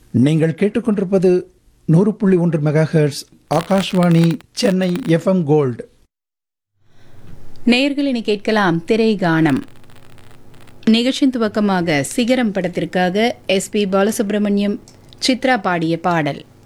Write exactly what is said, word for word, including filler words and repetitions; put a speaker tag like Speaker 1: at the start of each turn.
Speaker 1: நீங்கள் கேட்டுக்கொண்டிருப்பது நூறு புள்ளி ஒன்று megahertz Akashvani Chennai FM gold.
Speaker 2: நேயர்கள் இனி கேட்கலாம் திரை கானம். நிகழ்ச்சியின் துவக்கமாக சிகரம் படத்திற்காக எஸ் பி பாலசுப்ரமணியம், சித்ரா பாடிய பாடல்.